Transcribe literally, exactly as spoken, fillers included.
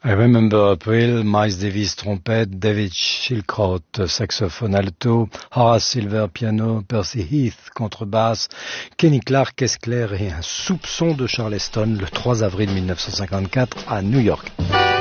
I Remember April, Miles Davis trompette, David Shilcroat saxophone alto, Horace Silver piano, Percy Heath contrebasse, Kenny Clark caisse claire et un soupçon de Charleston le trois avril mille neuf cent cinquante-quatre à New York.